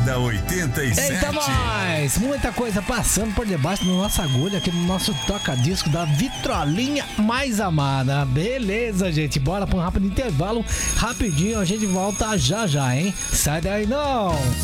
Morada 87. Eita, nós! Muita coisa passando por debaixo da nossa agulha aqui no nosso toca-disco da vitrolinha mais amada. Beleza, gente, bora pra um rápido intervalo. Rapidinho, a gente volta já já, hein? Sai daí não!